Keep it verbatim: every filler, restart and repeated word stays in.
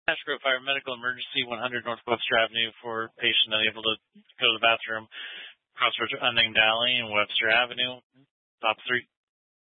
Ashgrove Fire Medical Emergency, one hundred North Webster Avenue for patient unable to go to the bathroom. Crossroads Unnamed Alley and Webster Avenue. Top three